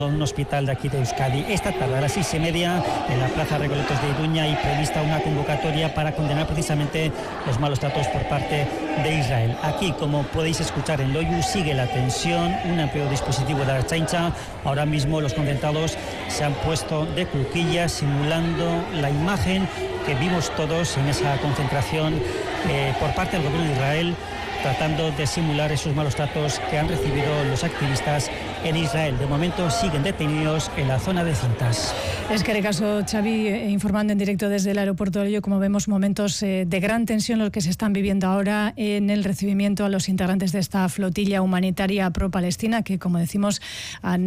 un hospital de aquí de Euskadi. Esta tarde a las 6:30 en la Plaza Recoletos de Iruña hay prevista una convocatoria para condenar precisamente los malos tratos por parte de Israel. Aquí, como podéis escuchar en Loiu, sigue la tensión, un amplio dispositivo de la Ertzaintza. Ahora mismo los condentados se han puesto de cuclillas simulando la imagen que vimos todos en esa concentración por parte del gobierno de Israel, tratando de simular esos malos tratos que han recibido los activistas en Israel. De momento siguen detenidos en la zona de Cintas. Es que caso, Xavi, informando en directo desde el aeropuerto de Loiu, como vemos momentos de gran tensión los que se están viviendo ahora en el recibimiento a los integrantes de esta flotilla humanitaria pro-palestina que, como decimos, han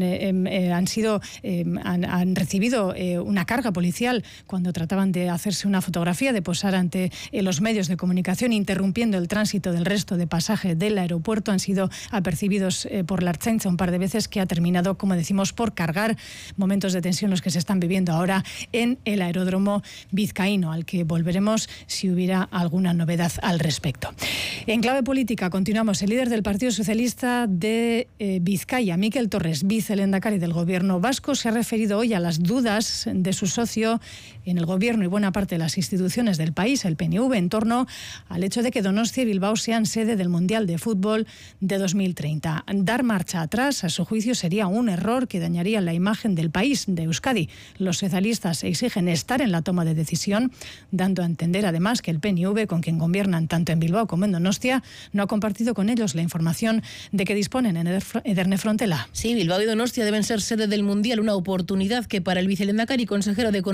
recibido una carga policial cuando trataban de hacerse una fotografía, de posar ante los medios de comunicación, interrumpiendo el tránsito del resto de pasaje del aeropuerto. Han sido apercibidos por la Ertzaintza un par de veces, que ha terminado, como decimos, por cargar. Momentos de tensión los que se están viviendo ahora en el aeródromo vizcaíno, al que volveremos si hubiera alguna novedad al respecto. En clave política continuamos. El líder del Partido Socialista de Vizcaya, Mikel Torres, vicelehendakari del gobierno vasco, se ha referido hoy a las dudas de su socio en el gobierno y buena parte de las instituciones del país, el PNV, en torno al hecho de que Donostia y Bilbao sean sede del Mundial de Fútbol de 2030. Dar marcha atrás, a su juicio, sería un error que dañaría la imagen del país, de Euskadi. Los socialistas exigen estar en la toma de decisión, dando a entender además que el PNV, con quien gobiernan tanto en Bilbao como en Donostia, no ha compartido con ellos la información de que disponen en Ederne Frontela. Sí, Bilbao y Donostia deben ser sede del Mundial, una oportunidad que para el vicelehendakari y consejero de Economía